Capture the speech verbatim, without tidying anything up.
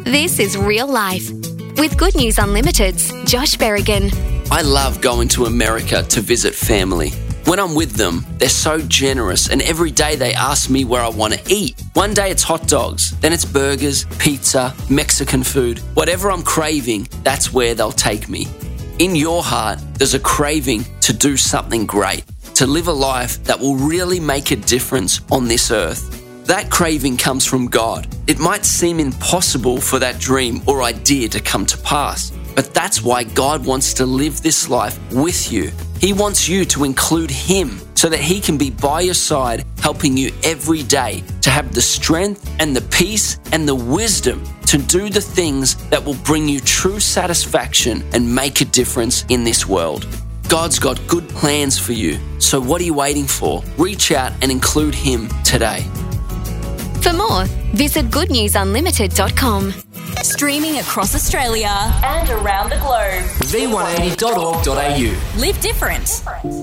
This is Real Life with Good News Unlimited's Josh Berrigan. I love going to America to visit family. When I'm with them, they're so generous, and every day they ask me where I want to eat. One day it's hot dogs, then it's burgers, pizza, Mexican food. Whatever I'm craving, that's where they'll take me. In your heart, there's a craving to do something great, to live a life that will really make a difference on this earth. That craving comes from God. It might seem impossible for that dream or idea to come to pass, but that's why God wants to live this life with you. He wants you to include Him so that He can be by your side, helping you every day to have the strength and the peace and the wisdom to do the things that will bring you true satisfaction and make a difference in this world. God's got good plans for you, so what are you waiting for? Reach out and include Him today. For more, visit good news unlimited dot com. Streaming across Australia and around the globe. v one eighty dot org dot a u. Live different.